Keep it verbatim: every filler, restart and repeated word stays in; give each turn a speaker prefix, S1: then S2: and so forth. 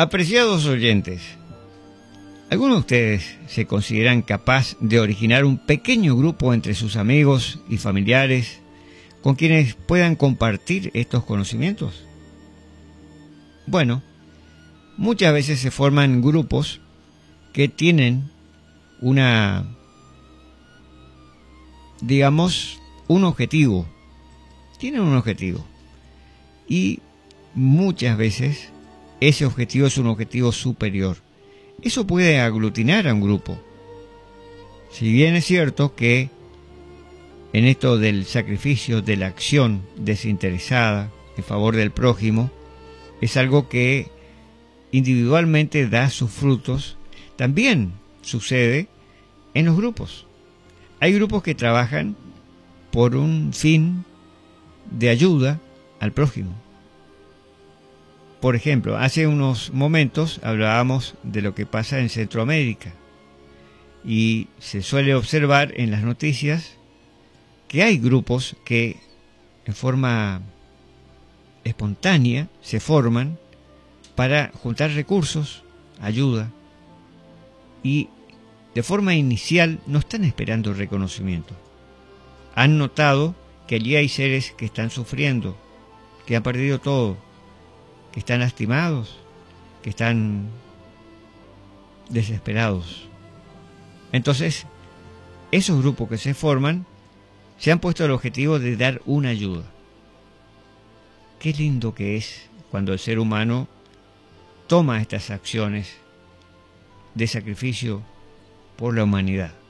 S1: Apreciados oyentes, ¿algunos de ustedes se consideran capaz de originar un pequeño grupo entre sus amigos y familiares con quienes puedan compartir estos conocimientos? Bueno, muchas veces se forman grupos que tienen una, digamos, un objetivo. Tienen un objetivo. Y muchas veces ese objetivo es un objetivo superior. Eso puede aglutinar a un grupo. Si bien es cierto que en esto del sacrificio, de la acción desinteresada en favor del prójimo, es algo que individualmente da sus frutos, también sucede en los grupos. Hay grupos que trabajan por un fin de ayuda al prójimo. Por ejemplo, hace unos momentos hablábamos de lo que pasa en Centroamérica y se suele observar en las noticias que hay grupos que en forma espontánea se forman para juntar recursos, ayuda, y de forma inicial no están esperando reconocimiento. Han notado que allí hay seres que están sufriendo, que han perdido todo, que están lastimados, que están desesperados. Entonces, esos grupos que se forman se han puesto el objetivo de dar una ayuda. Qué lindo que es cuando el ser humano toma estas acciones de sacrificio por la humanidad.